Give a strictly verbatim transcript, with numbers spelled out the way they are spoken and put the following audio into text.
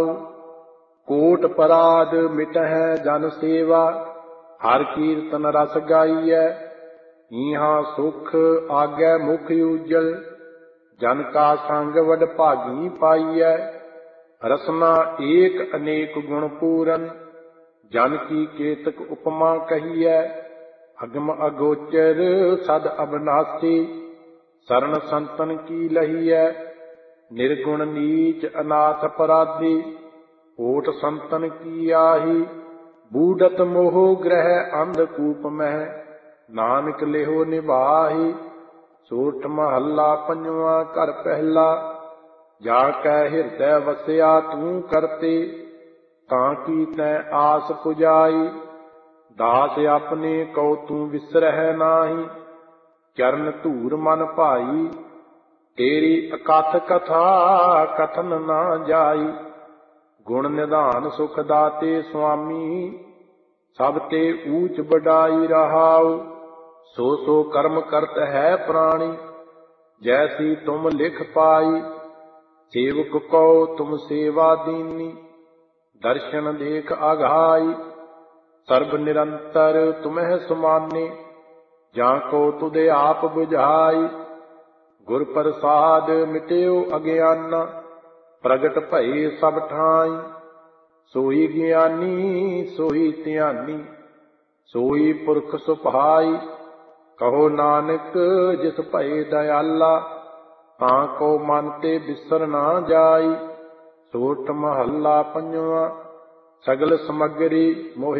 रहाऊ। Coat पराध मिटहै जन सेवा, हर कीर्तन रस गाइयै। इहाँ सुख आगै मुख उजल, जन का संग वड भागी पाइयै। रसना एक अनेक गुण पूरन, जन की केतक उपमा कहियै। अगम अगोचर सद अविनाशी, शरण संतन की लहियै। निर्गुण नीच अनाथ अपराधी, ओट संतन की आही। बूढ़त मोह ग्रह अंधकूप मह, नानक लेहो निभाही। सोठ महला पंजवा घर पहला, जाकै हिरदय वसया तू करते। ताकि तै आस पुजाई, दास अपने कौ तू विसरह नाही। चरण धूर मन भाई, तेरी अकथ कथा कथन ना जाई। गुण निधान सुख दाते स्वामी, सब ते ऊंच बड़ाई रहाऊ। सो सो कर्म करत है प्राणी, जैसी तुम लिख पाई। सेवक को तुम सेवा दीनी, दर्शन देख आघाई। सर्ब निरंतर तुम्हें सुमाने, जाको तुदे आप बुझाई। गुर प्रसाद मिट्यो अज्ञाना, प्रगट भये सब ठाई। सोई ज्ञानी सोई ध्यानी, सोई पुरख सुभाई। कहो नानक जिस भये दयाला, ताको मन ते बिसर ना जाई। सोठ महला पंजवा, सगल समगरी मोहि